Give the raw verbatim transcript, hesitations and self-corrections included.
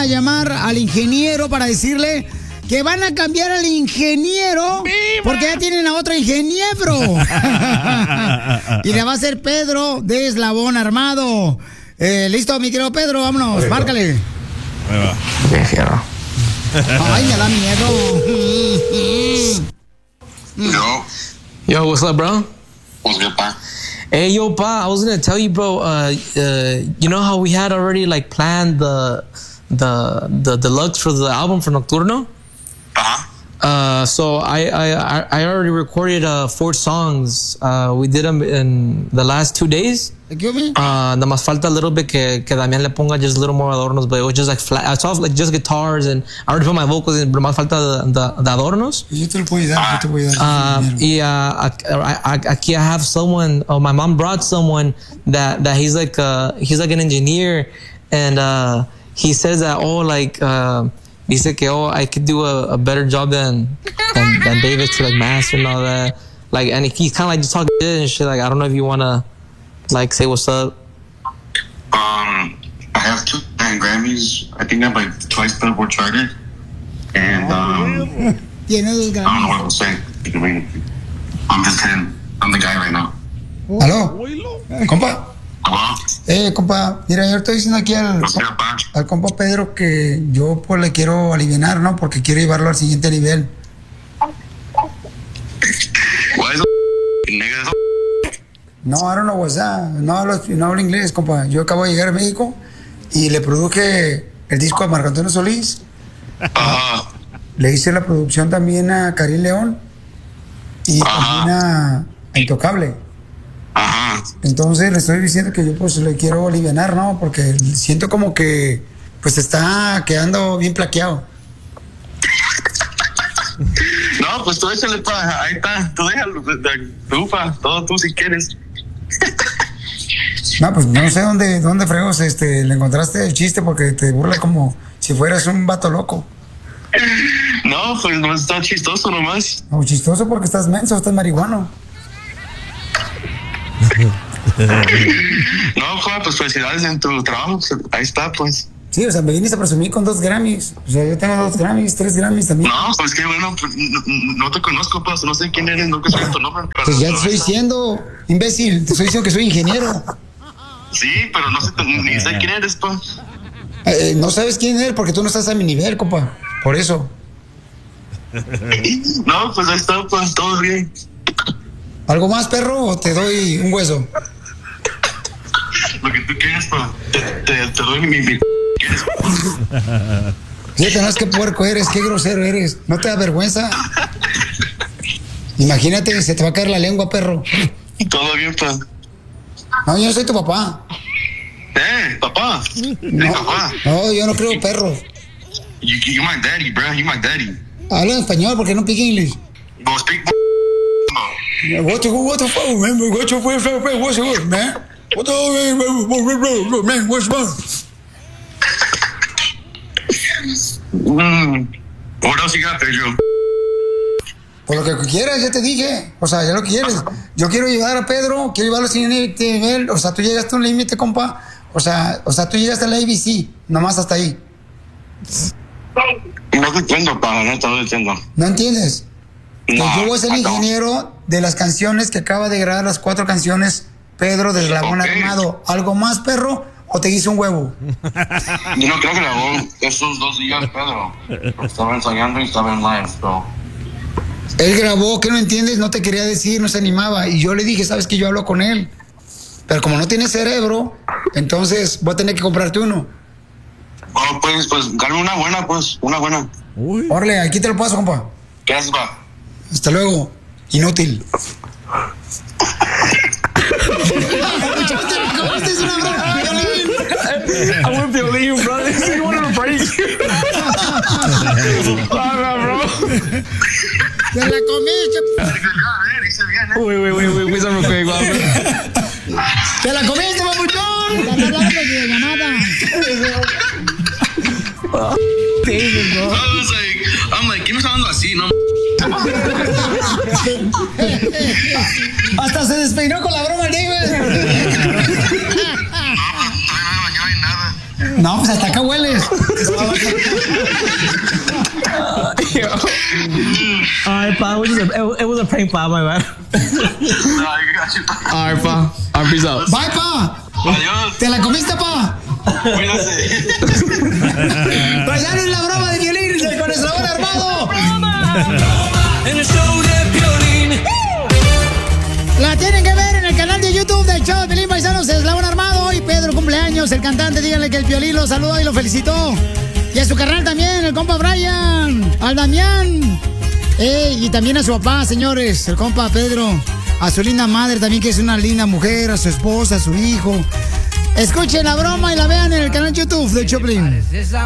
a llamar al ingeniero para decirle que van a cambiar al ingeniero porque ya tienen a otro ingeniero. Y le va a ser Pedro de Eslabón Armado. Eh, Listo, mi querido Pedro, vámonos, márcale. Ay, me da miedo. Yo. Yo, what's up, bro? What's good, pa? Hey, yo, pa, I was gonna tell you, bro. Uh, uh, you know how we had already like planned the the the deluxe for the album for Nocturno? Uh-huh. Uh, so I, I I already recorded uh, four songs. Uh, we did them in the last two days. Excuse me? Uh, nada más falta a little bit que, que Damián le ponga just a little more adornos, but it was just like flat. I saw like just guitars and I already put my vocals in, pero más falta de, de, de adornos. Yo te lo puedo dar, yo te voy a Uh, dar. y uh, aquí I have someone. Oh, my mom brought someone that that he's like uh he's like an engineer, and uh, he says that oh like uh, dice que oh I could do a, a better job than than, than David to like master and all that. Like, and he's kind of like just talking shit and shit. Like, I don't know if you wanna like say what's up. Um, I have two nine Grammys. I think I'm like twice Billboard charted. And um, Tiene dos I don't know what I'm saying. I mean, I'm just him. I'm the guy right now. ¿Aló? Compa. Hello? Eh, compa, mira, yo estoy diciendo aquí al, What's up, pa? al compa Pedro que yo pues le quiero alivianar, ¿no? Porque quiero llevarlo al siguiente nivel. Why is the nigga? No, I don't know what's that. No hablo, no hablo inglés, compa. Yo acabo de llegar a México y le produje el disco a Marco Antonio Solís. Uh, Le hice la producción también a Karim León y Ajá. también a, a Intocable. uh-huh. Entonces le estoy diciendo que yo pues le quiero alivianar, ¿no? Porque siento como que pues está quedando bien plaqueado. No, pues tú échale, pa. Ahí está. Tú déjalo. Tú, pa. Todo tú si quieres. No, pues no sé dónde, dónde fregos este, le encontraste el chiste porque te burla como si fueras un vato loco. No, pues no está chistoso nomás. O chistoso porque estás menso, estás marihuano. No, joder, pues felicidades en tu trabajo. Ahí está, pues. Sí, o sea, me viniste a presumir con dos Grammys. O sea, yo tengo dos Grammys, tres Grammys también. No, pues qué bueno. Pues, no, no te conozco, pues. No sé quién eres, no sé tu nombre. Pero Pues ya te estoy diciendo, imbécil, te estoy diciendo que soy ingeniero. Sí, pero no sé, ni sé quién eres, pues. Eh, no sabes quién eres porque tú no estás a mi nivel, compa. Por eso. No, pues ahí está, pues todo bien. ¿Algo más, perro, o te doy un hueso? Lo que tú quieres, pues. Te, te, te doy mi. mi ¿quieres? Fíjate, no es que puerco eres, qué grosero eres. ¿No te da vergüenza? Imagínate, se te va a caer la lengua, perro. Todo bien, pues. No, yo no soy tu papá. Eh, papá. No, Eh, papá. no, yo no creo perro. You, you my daddy, bro. You my daddy. Habla en español porque no pique inglés. Well, speak. No. What the what the fuck, man? What the fuck, man? What's up, man? What the man? What's wrong? Mm. What else you got, Pedro? Por lo que quieras, ya te dije. O sea, ya lo quieres. Yo quiero llevar a Pedro, quiero llevarlo sin nivel. O sea, tú llegaste a un límite, compa. O sea, o sea, tú llegaste a la A B C, nomás hasta ahí. No te entiendo, pa. No te lo entiendo. ¿No entiendes? Que No, yo voy a ser el I don't. ingeniero de las canciones que acaba de grabar las cuatro canciones Pedro del Eslabón Ok. Armado. ¿Algo más, perro? ¿O te hice un huevo? Yo no creo que grabó esos dos días, Pedro. Estaba ensayando y estaba en live, so. Él grabó, ¿qué no entiendes? No te quería decir, no se animaba. Y yo le dije, ¿sabes que yo hablo con él? Pero como no tiene cerebro, entonces voy a tener que comprarte uno. Oh, pues, pues, dame una buena, pues, una buena. Órale, aquí te lo paso, compa. ¿Qué haces, pa? Hasta luego. Inútil. Es una broma, Violín. I went Violín, bro. He wanted to break you. bro. Te la comiste. Wait, wait, wait, wait, wait, real quick, bro. Te la comiste, papuchón. Están hablando de videollamada. David, bro. I was like, I'm like, ¿quién me está hablando así, no? Hasta se despeinó con la broma el David. No, no me bañó ni nada. No, pues hasta acá hueles. Alright, pa, it was, just a, it, it was a prank, pa, my bad. Alright, pa. Our peace out. Bye, pa. Adiós. ¿Te la comiste, pa? Cuídate. Pues ya no es la broma de Piolín con el eslabón armado. En el show de Piolín. La tienen que ver en el canal de YouTube del show de Piolín, paisanos, eslabón armado. Hoy Pedro cumpleaños, el cantante, díganle que el Piolín lo saludó y lo felicitó. Y a su carnal también, el compa Brian, al Damián. Ey, y también a su papá, señores, el compa Pedro. A su linda madre también, que es una linda mujer, a su esposa, a su hijo. Escuchen la broma y la vean en el canal de YouTube de Choplin.